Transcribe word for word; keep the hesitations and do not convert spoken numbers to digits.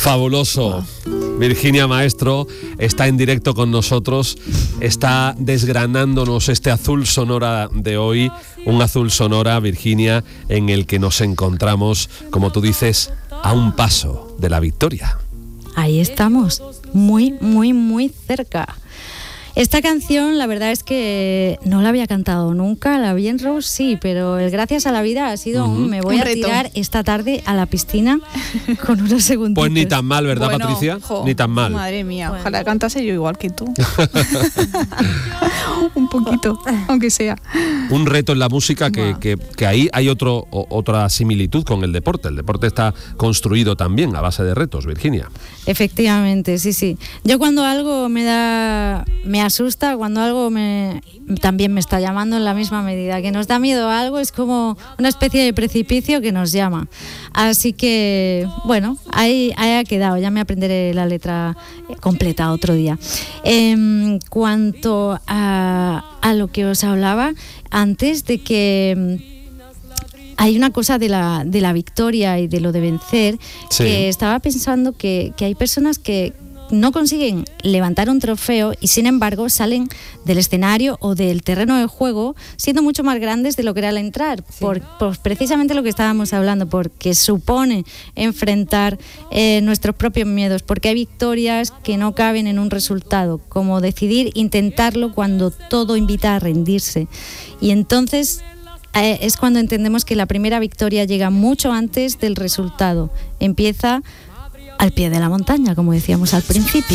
Fabuloso. Virginia Maestro está en directo con nosotros, está desgranándonos este azul sonora de hoy, un azul sonora, Virginia, en el que nos encontramos, como tú dices, a un paso de la victoria. Ahí estamos, muy, muy, muy cerca. Esta canción, la verdad es que no la había cantado nunca, la vi en Rose, sí, pero el Gracias a la Vida ha sido uh-huh. un me voy un a reto. tirar esta tarde a la piscina con unos segunditos. Pues ni tan mal, ¿verdad, bueno, Patricia? Jo, ni tan mal. Madre mía, bueno. Ojalá cantase yo igual que tú. Un poquito, aunque sea. Un reto en la música que, que, que ahí hay otro, o, otra similitud con el deporte. El deporte está construido también a base de retos, Virginia. Efectivamente, sí, sí. Yo cuando algo me da... me asusta, cuando algo me también me está llamando en la misma medida, que nos da miedo a algo, es como una especie de precipicio que nos llama. Así que, bueno, ahí, ahí ha quedado, ya me aprenderé la letra completa otro día. En cuanto a, a lo que os hablaba antes de que hay una cosa de la, de la victoria y de lo de vencer, sí. que estaba pensando que, que hay personas que no consiguen levantar un trofeo y sin embargo salen del escenario o del terreno de juego siendo mucho más grandes de lo que era al entrar, sí. por, por precisamente lo que estábamos hablando, porque supone enfrentar eh, nuestros propios miedos, porque hay victorias que no caben en un resultado, como decidir intentarlo cuando todo invita a rendirse, y entonces eh, es cuando entendemos que la primera victoria llega mucho antes del resultado, empieza al pie de la montaña, como decíamos al principio.